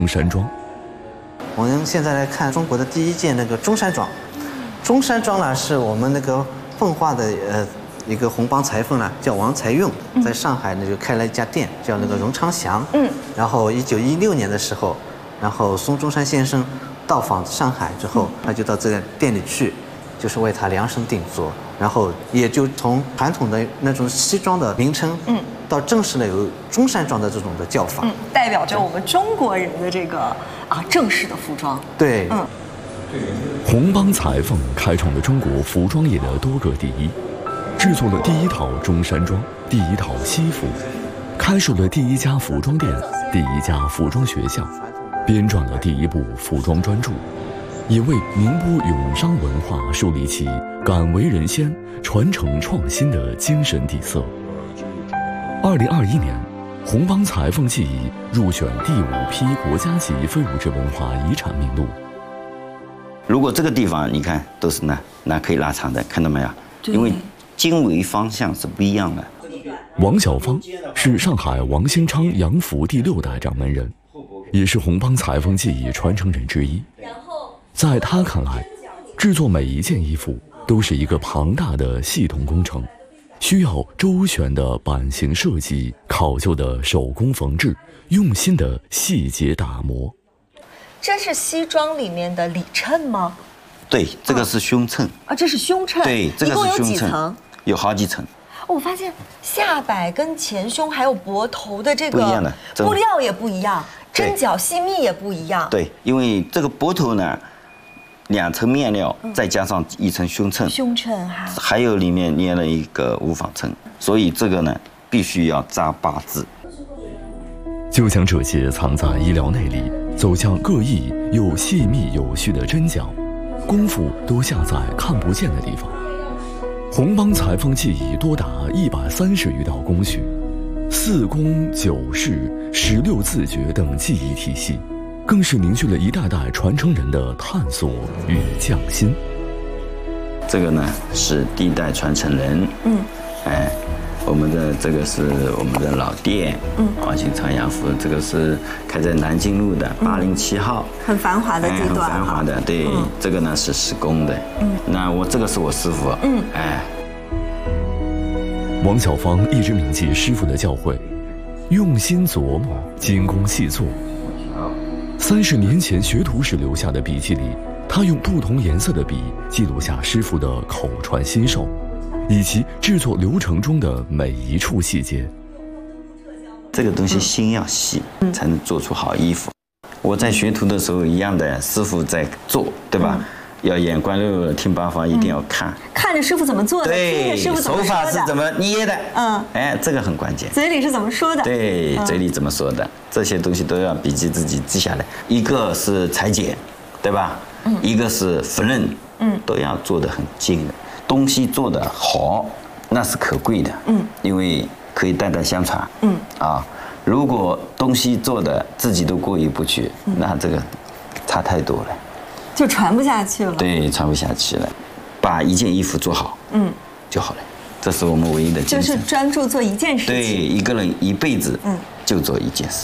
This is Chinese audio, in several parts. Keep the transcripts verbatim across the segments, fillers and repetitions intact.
中山装。 我们现在来看中国的第一件那个中山装。中山装呢，是我们那个奉化的呃一个红帮裁缝呢，叫王才用，在上海呢就开了一家店，叫那个荣昌祥。嗯。然后一九一六年的时候，然后孙中山先生到访上海之后，他就到这个店里去，就是为他量身定做，然后也就从传统的那种西装的名称，嗯，到正式的有中山装的这种的叫法， 嗯，代表着我们中国人的这个啊正式的服装。 对， 嗯。 红帮裁缝开创了中国服装业的多个第一，制作了第一套中山装、第一套西服，开设了第一家服装店、第一家服装学校，编撰了第一部服装专著，也为宁波永商文化树立起敢为人先、传承创新的精神底色。二零二一年，红帮裁缝技艺入选第五批国家级非物质文化遗产名录。 如果这个地方你看都是那那可以拉长的，看到没有？因为经纬方向是不一样的。 王小芳是上海王兴昌洋服第六代掌门人，也是红帮裁缝技艺传承人之一。在他看来，制作每一件衣服都是一个庞大的系统工程，需要周全的版型设计、考究的手工缝制、用心的细节打磨。 这是西装里面的里衬吗？ 对，这个是胸衬啊，这是胸衬。 对，这个是胸衬。 一共有几层？ 有好几层。 我发现下摆跟前胸还有脖头的这个不一样的布料也不一样，针脚细密也不一样。 对，因为这个脖头呢，两层面料，再加上一层胸衬， 胸衬哈， 还有里面捏了一个无纺衬，所以这个呢必须要扎八字。 就将这些藏在衣料内里，走向各异又细密有序的针脚，功夫都下在看不见的地方。红帮裁缝技艺多达一百三十余道工序，四工九式、十六字诀等技艺体系，更是凝聚了一代代传承人的探索与匠心。 这个呢是第一代传承人，嗯，哎。我们的这个是我们的老店，嗯，王兴昌洋服，这个是开在南京路的八零七号， 很繁华的地段， 很繁华的，对，嗯、这个呢是施工的，嗯，那我这个是我师傅，嗯，哎， 王小芳一直铭记师傅的教诲，用心琢磨，精工细作。三十年前学徒时留下的笔记里，他用不同颜色的笔记录下师傅的口传心授。以及制作流程中的每一处细节， 这个东西心要细，嗯、才能做出好衣服。我在学徒的时候一样的，师傅在做，对吧？嗯、要眼观六路，听八方，一定要看， 嗯、看着师傅怎么做的， 对， 师傅怎么手法是怎么捏的，嗯，哎，这个很关键。 嘴里是怎么说的？ 对，嗯、嘴里怎么说的，这些东西都要笔记自己记下来。一个是裁剪，对吧？嗯，一个是缝纫，嗯，都要做得很精的。东西做得好，那是可贵的，嗯，因为可以代代相传，嗯啊，如果东西做的自己都过意不去，嗯、那这个差太多了， 就传不下去了。 对，传不下去了，把一件衣服做好，嗯，就好了，这是我们唯一的精神。 就是专注做一件事情。 对，一个人一辈子，嗯，就做一件事。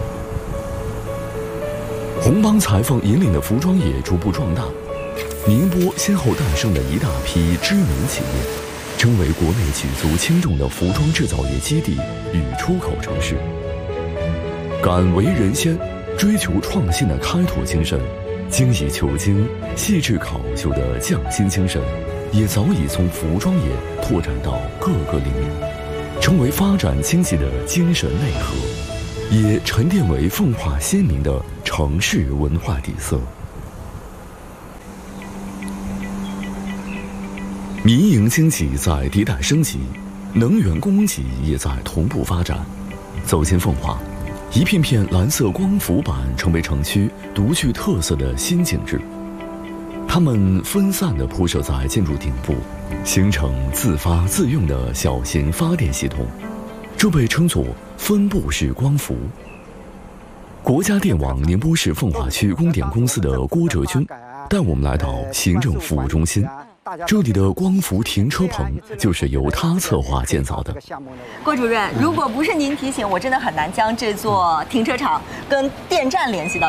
红帮裁缝引领的服装业逐步壮大。宁波先后诞生了一大批知名企业，成为国内举足轻重的服装制造业基地与出口城市。敢为人先、追求创新的开拓精神，精益求精、细致考究的匠心精神，也早已从服装业拓展到各个领域，成为发展经济的精神内核，也沉淀为奉化鲜明的城市文化底色。民营经济在迭代升级，能源供给也在同步发展。走进奉化，一片片蓝色光伏板成为城区独具特色的新景致。它们分散地铺设在建筑顶部，形成自发自用的小型发电系统，这被称作分布式光伏。国家电网宁波市奉化区供电公司的郭哲军带我们来到行政服务中心。这里的光伏停车棚就是由他策划建造的。 郭主任，如果不是您提醒，我真的很难将这座停车场跟电站联系到。